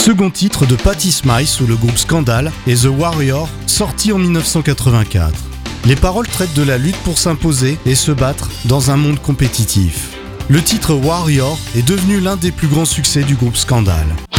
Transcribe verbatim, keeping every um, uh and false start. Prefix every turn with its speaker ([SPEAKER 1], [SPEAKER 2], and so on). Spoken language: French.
[SPEAKER 1] second titre de Patti Smyth sous le groupe Scandal et The Warrior, sorti en dix-neuf cent quatre-vingt-quatre. Les paroles traitent de la lutte pour s'imposer et se battre dans un monde compétitif. Le titre Warrior est devenu l'un des plus grands succès du groupe Scandal.